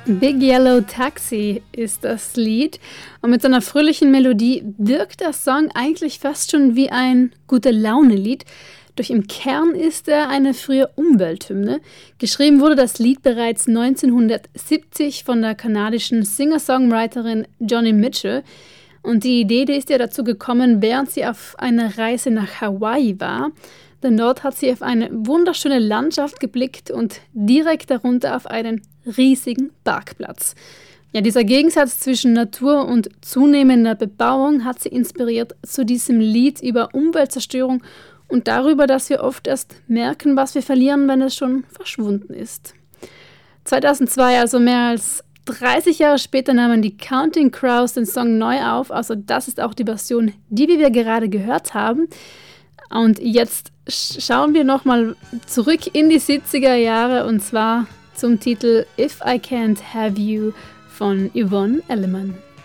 Big Yellow Taxi ist das Lied und mit seiner fröhlichen Melodie wirkt der Song eigentlich fast schon wie ein Gute-Laune-Lied. Doch im Kern ist er eine frühe Umwelthymne. Geschrieben wurde das Lied bereits 1970 von der kanadischen Singer-Songwriterin Joni Mitchell. Und die Idee, die ist ja dazu gekommen, während sie auf einer Reise nach Hawaii war. Denn dort hat sie auf eine wunderschöne Landschaft geblickt und direkt darunter auf einen riesigen Parkplatz. Ja, dieser Gegensatz zwischen Natur und zunehmender Bebauung hat sie inspiriert zu diesem Lied über Umweltzerstörung und darüber, dass wir oft erst merken, was wir verlieren, wenn es schon verschwunden ist. 2002, also mehr als 30 Jahre später, nahmen die Counting Crows den Song neu auf. Also das ist auch die Version, die wir gerade gehört haben. Und jetzt schauen wir nochmal zurück in die 70er Jahre und zwar zum Titel If I Can't Have You von Yvonne Elliman.